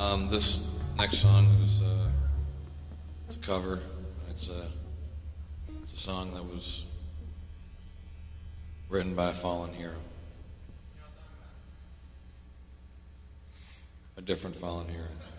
This next song is it's a cover. It's a song that was written by a fallen hero. A different fallen hero.